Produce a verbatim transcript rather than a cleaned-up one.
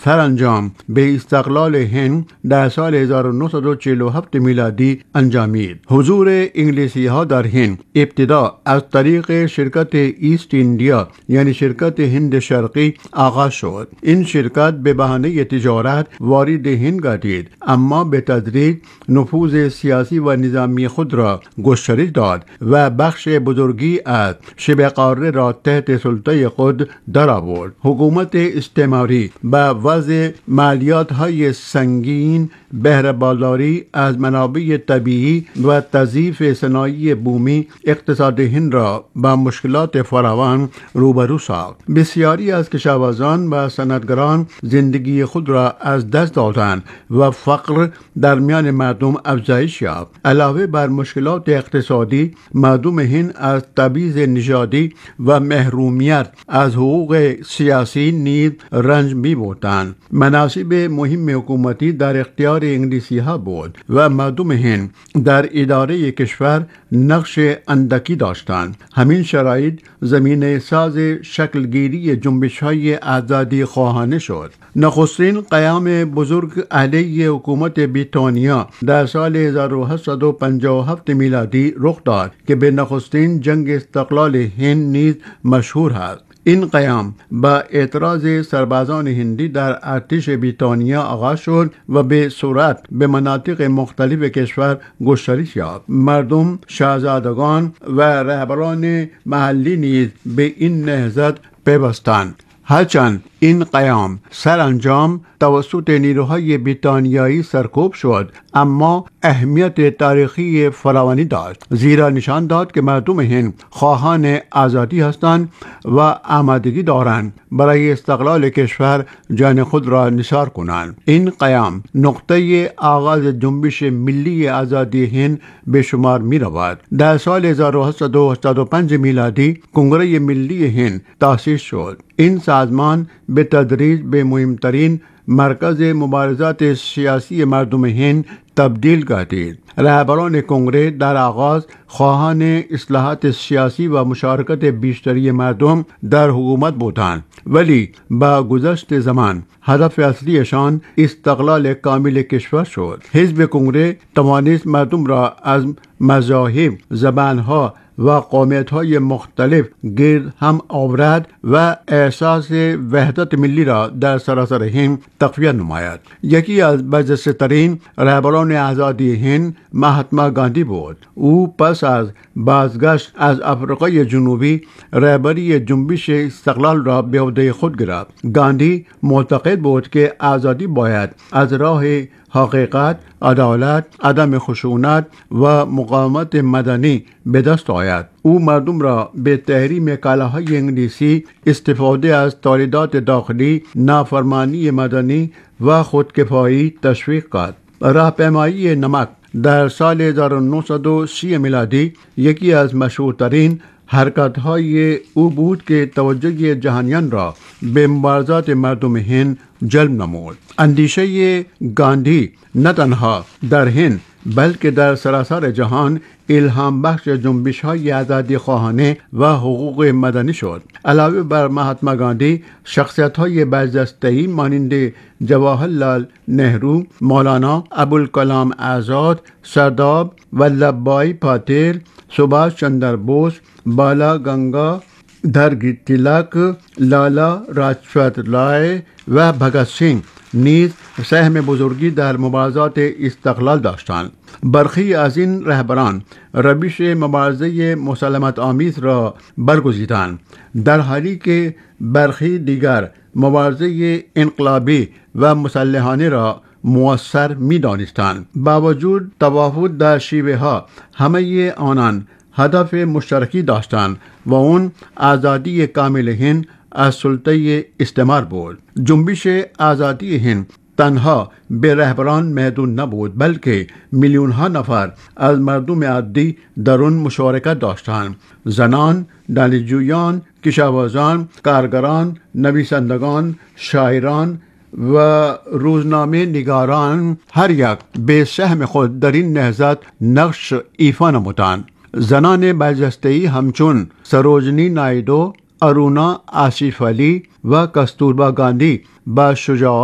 سرانجام به استقلال هند در سال هزار و نهصد و چهل و هفت میلادی انجامید. حضور انگلیسی ها در هند ابتدا از طریق شرکت ایست ایندیا یعنی شرکت هند شرقی آغاز شد. این شرکت به بهانه تجارت وارد هند گردید، اما به تدریج نفوذ سیاسی و نظامی خود را گسترش داد و بخش بزرگی از شبه قاره را تحت سلطه خود درآورد. حکومت استعماری با وضع مالیات های سنگین، بهره برداری از منابع طبیعی و تضعیف صنایع بومی اقتصاد هند را با مشکلات فراوان روبرو ساخت. بسیاری از کشاورزان و صنعتگران زندگی خود را از دست دادند و فقر در میان مردم افزایش یافت. علاوه بر مشکلات اقتصادی، مردم هند از تبعیض نژادی و محرومیت از حقوق سیاسی نیز رنج می‌بردند. مناصب مهم حکومتی در اختیار انگلیسی ها بود و مردم هند در اداره کشور نقش اندکی داشتند. همین شرایط زمینه ساز شکلگیری جنبش های آزادی خواهانه شد. نخستین قیام بزرگ علیه حکومت بریتانیا در سال هزار و هشتصد و پنجاه و هفت میلادی رخ داد که به نخستین جنگ استقلال هند نیز مشهور است. این قیام با اعتراض سربازان هندی در ارتش بریتانیا آغاز شد و به سرعت به مناطق مختلف کشور گسترش یافت. مردم، شاهزادگان و رهبران محلی نیز به این نهضت پیوستند. هرچند این قیام سرانجام توسط نیروهای بریتانیایی سرکوب شد، اما اهمیت تاریخی فراوانی داشت، زیرا نشان داد که مردم هند خواهان آزادی هستند و آمادگی دارند برای استقلال کشور جان خود را نثار کنند. این قیام نقطه آغاز جنبش ملی آزادی هند به شمار می رود. در سال هزار و هشتصد و هشتاد و پنج میلادی کنگره ملی هند تأسیس شد. این سازمان به تدریج به مهمترین مرکز مبارزات سیاسی مردم هند تبدیل گردید. رهبران کنگره در آغاز خواهان اصلاحات سیاسی و مشارکت بیشتری مردم در حکومت بودند، ولی با گذشت زمان هدف اصلیشان استقلال کامل کشور شد. حزب کنگره توانست مردم را از مذاهب، زبانها و قومیت‌های مختلف گرد هم آورد و احساس وحدت ملی را در سراسر هند تقویت نماید. یکی از برجسته‌ترین رهبران آزادی هند مهاتما گاندی بود. او پس از بازگشت از آفریقای جنوبی رهبری جنبش استقلال را به عهده خود گرفت. گاندی معتقد بود که آزادی باید از راه حقیقت، عدالت، عدم خشونت و مقاومت مدنی به دست آید. او مردم را به تحریم کالاهای انگلیسی، استفاده از تولیدات داخلی، نافرمانی مدنی و خودکفایی تشویق کرد. راهپیمایی نمک در سال هزار و نهصد و سی میلادی یکی از مشهورترین حرکت‌های او بود که توجه جهانیان را به مبارزات مردم هند جلب نمود. اندیشه گاندی نه تنها در هند بلکه در سراسر جهان الهام بخش جنبش‌های آزادی خواهانه و حقوق مدنی شد. علاوه بر مهاتما گاندی، شخصیت‌های برجسته‌ای مانند جواهرلال نهرو، مولانا ابوالکلام آزاد، سردار ولبھبھائی پٹیل، سبھاش چندر بوس، بالا گنگا دھر تلک، لالا لاجپت رائے و بھگت سنگھ نیز سهم بزرگی در مبارزات استقلال داشتند. برخی از این رهبران روش مبارزه مسالمت آمیز را برگزیدند، در حالی که برخی دیگر مبارزه انقلابی و مسلحانه را مؤثر می دانستند. با وجود تفاوت در شیوه ها، همه آنان هدف مشترکی داشتند و اون آزادی کامل هند از سلطه استعمار بود. جنبش آزادی هند تنها به رهبران محدود نبود، بلکه میلیون ها نفر از مردم عادی در آن مشارکت داشتند. زنان، دانشجویان، کشاورزان، کارگران، نویسندگان، شاعران و روزنامه نگاران هر یک به سهم خود در این نهضت نقش ایفا نمودند. زنان برجسته‌ای همچون سروجنی نایدو، ارونا آصف علی و کستوربا گاندی با شجاعت